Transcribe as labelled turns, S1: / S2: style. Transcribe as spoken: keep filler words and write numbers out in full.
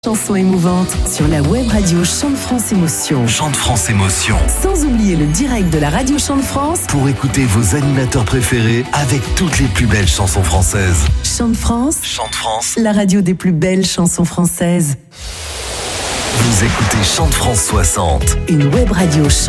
S1: Chansons émouvantes sur la web radio Chant de France Émotion.
S2: Chant de France Émotion.
S1: Sans oublier le direct de la radio Chant de France
S2: pour écouter vos animateurs préférés avec toutes les plus belles chansons françaises.
S1: Chant de France.
S2: Chant de France.
S1: La radio des plus belles chansons françaises.
S2: Vous écoutez Chant de France soixante.
S1: Une web radio Chant